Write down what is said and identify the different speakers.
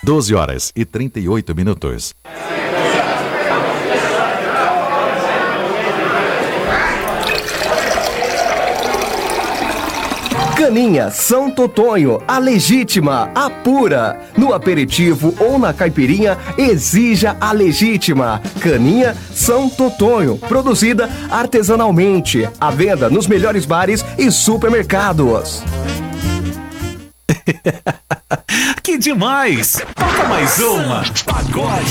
Speaker 1: 12 horas e 38 minutos.
Speaker 2: Caninha São Totonho, a legítima, a pura. No aperitivo ou na caipirinha, exija a legítima. Caninha São Totonho, produzida artesanalmente. À venda nos melhores bares e supermercados.
Speaker 3: Que demais! Toca mais uma! Pagode!